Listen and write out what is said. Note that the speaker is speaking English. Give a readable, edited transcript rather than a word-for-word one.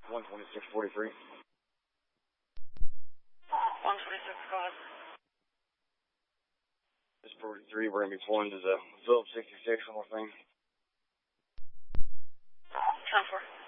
12643. 126, go ahead. This 43, we're going to be pulling to the Phillips 66 on the thing. 10-4.